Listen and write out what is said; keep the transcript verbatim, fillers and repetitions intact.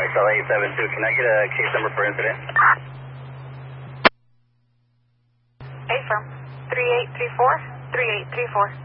X L eight seven two, can I get a case number for incident? Affirm. three eight three four, three eight three four.